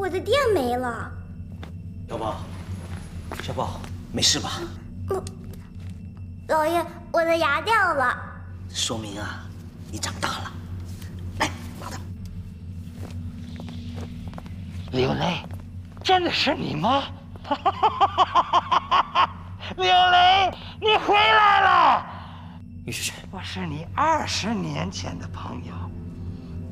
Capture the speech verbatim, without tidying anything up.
我的电没了。 小宝，小宝，没事吧？ 我，老爷，我的牙掉了。 说明啊，你长大了。来，拿着。 刘雷，真的是你吗？刘雷，你回来了！ 于世轩， 我是你二十年前的朋友，